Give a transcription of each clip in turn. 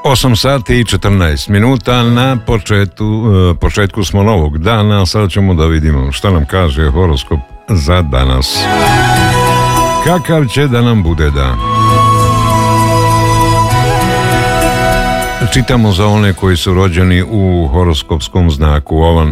8 sati i 14 minuta na početku smo novog dana. Sada ćemo da vidimo šta nam kaže horoskop za danas. Kakav će da nam bude dan? Čitamo za one koji su rođeni u horoskopskom znaku Ovan.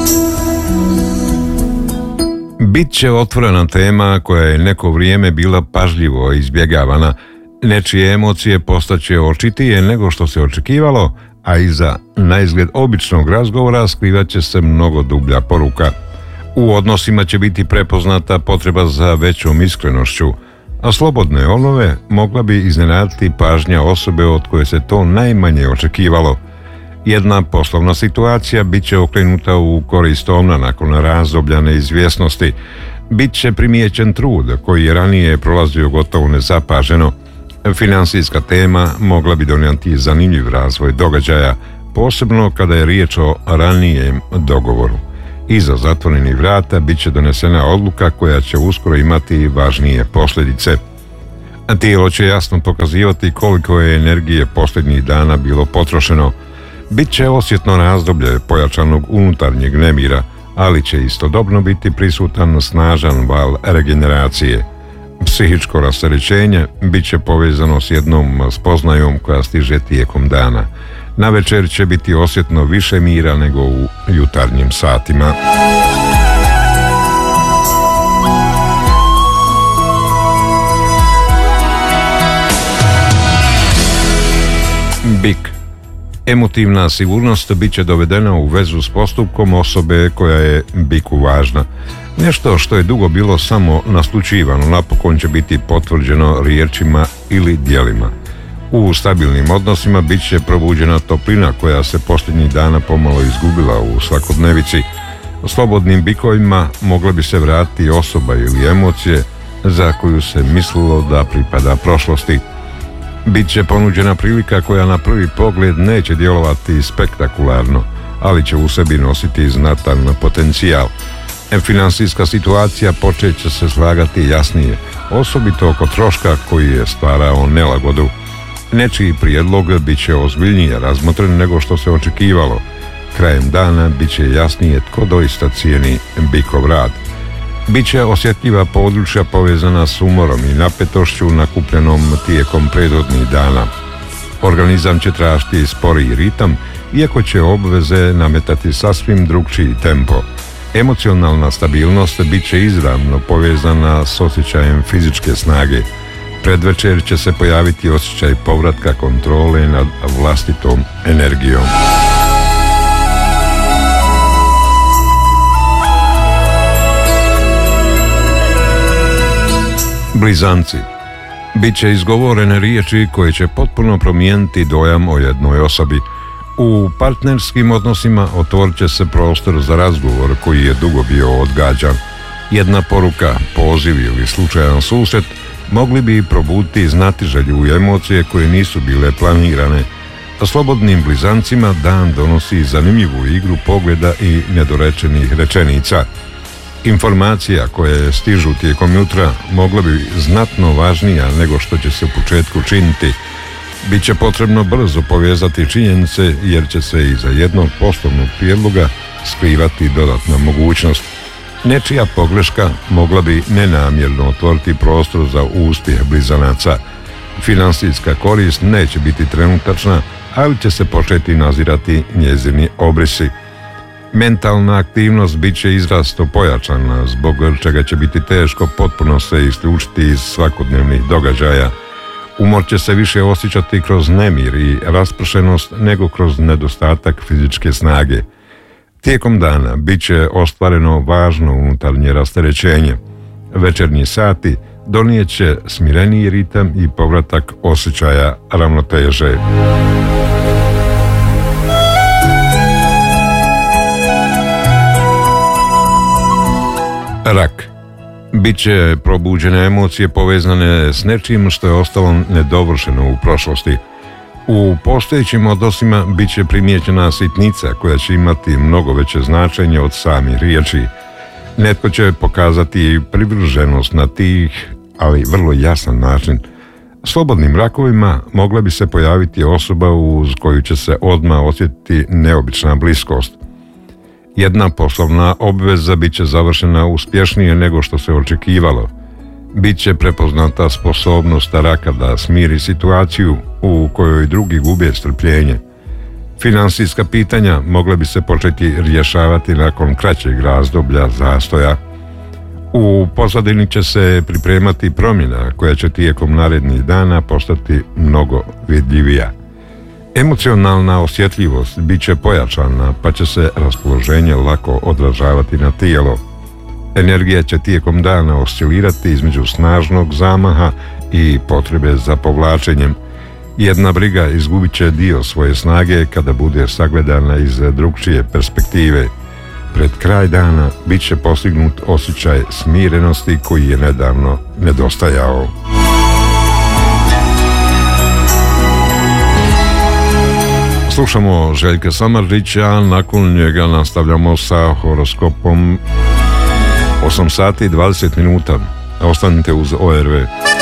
Bit će otvorena tema koja je neko vrijeme bila pažljivo izbjegavana. Nečije emocije postaće očitije nego što se očekivalo, a iza naizgled običnog razgovora skrivat će se mnogo dublja poruka. U odnosima će biti prepoznata potreba za većom iskrenošću, a slobodne olove mogla bi iznenaditi pažnja osobe od koje se to najmanje očekivalo. Jedna poslovna situacija bit će okrenuta u korist Ovna nakon razdoblja neizvjesnosti. Bit će primijećen trud koji je ranije prolazio gotovo nezapaženo. Finansijska tema mogla bi donijeti zanimljiv razvoj događaja, posebno kada je riječ o ranijem dogovoru. Iza zatvorenih vrata bit će donesena odluka koja će uskoro imati važnije posljedice. Tijelo će jasno pokazivati koliko je energije posljednjih dana bilo potrošeno. Bit će osjetno razdoblje pojačanog unutarnjeg nemira, ali će istodobno biti prisutan snažan val regeneracije. Psihičko rasterećenje bit će povezano s jednom spoznajom koja stiže tijekom dana. Navečer će biti osjetno više mira nego u jutarnjim satima. Bik. Emotivna sigurnost bit će dovedena u vezu s postupkom osobe koja je biku važna. Nešto što je dugo bilo samo naslućivano napokon će biti potvrđeno riječima ili djelima. U stabilnim odnosima bit će probuđena toplina koja se posljednjih dana pomalo izgubila u svakodnevici. Slobodnim bikovima mogla bi se vratiti osoba ili emocije za koju se mislilo da pripada prošlosti. Bit će ponuđena prilika koja na prvi pogled neće djelovati spektakularno, ali će u sebi nositi znatan potencijal. Financijska situacija počet će se slagati jasnije, osobito oko troška koji je stvarao nelagodu. Nečiji prijedlog bit će ozbiljnije razmotren nego što se očekivalo. Krajem dana bit će jasnije tko doista cijeni bikov rad. Biće osjetljiva područja povezana s umorom i napetošću nakupljenom tijekom prethodnih dana. Organizam će tražiti sporiji ritam, iako će obveze nametati sasvim drukčiji tempo. Emocionalna stabilnost bit će izravno povezana s osjećajem fizičke snage. Predvečer će se pojaviti osjećaj povratka kontrole nad vlastitom energijom. Blizanci. Biće izgovorene riječi koje će potpuno promijeniti dojam o jednoj osobi. U partnerskim odnosima otvorit će se prostor za razgovor koji je dugo bio odgađan. Jedna poruka, poziv ili slučajan susret mogli bi probuditi znatiželju i emocije koje nisu bile planirane. Slobodnim blizancima dan donosi zanimljivu igru pogleda i nedorečenih rečenica. Informacija koje stižu tijekom jutra mogla bi znatno važnija nego što će se u početku činiti. Biće potrebno brzo povezati činjenice jer će se iza jednog poslovnog prijedloga skrivati dodatna mogućnost. Nečija pogreška mogla bi nenamjerno otvoriti prostor za uspjeh blizanaca. Finansijska korist neće biti trenutačna, ali će se početi nazirati njezini obrisi. Mentalna aktivnost bit će izrazito pojačana, zbog čega će biti teško potpuno se isključiti iz svakodnevnih događaja. Umor će se više osjećati kroz nemir i raspršenost nego kroz nedostatak fizičke snage. Tijekom dana bit će ostvareno važno unutarnje rasterećenje. Večernji sati donijet će smireniji ritam i povratak osjećaja ravnoteže. Rak. Biće probuđene emocije povezane s nečim što je ostalo nedovršeno u prošlosti. U postojećim odnosima bit će primijećena sitnica koja će imati mnogo veće značenje od samih riječi. Netko će pokazati privrženost na tih, ali vrlo jasan način. slobodnim mrakovima mogla bi se pojaviti osoba uz koju će se odmah osjetiti neobična bliskost. Jedna poslovna obveza bit će završena uspješnije nego što se očekivalo. Biće prepoznata sposobnost raka da smiri situaciju u kojoj drugi gube strpljenje. Financijska pitanja mogla bi se početi rješavati nakon kraćeg razdoblja zastoja. U pozadini će se pripremati promjena koja će tijekom narednih dana postati mnogo vidljivija. Emocionalna osjetljivost bit će pojačana, pa će se raspoloženje lako odražavati na tijelo. Energija će tijekom dana oscilirati između snažnog zamaha i potrebe za povlačenjem. Jedna briga izgubit će dio svoje snage kada bude sagledana iz drukčije perspektive. Pred kraj dana bit će postignut osjećaj smirenosti koji je nedavno nedostajao. Slušamo Željka Samardžića, nakon njega nastavljamo sa horoskopom 8 sati i 20 minuta. Ostanite uz ORV.